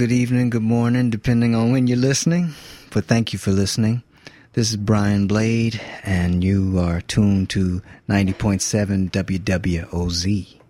Good evening, good morning, depending on when you're listening. But thank you for listening. This is Brian Blade, and you are tuned to 90.7 WWOZ.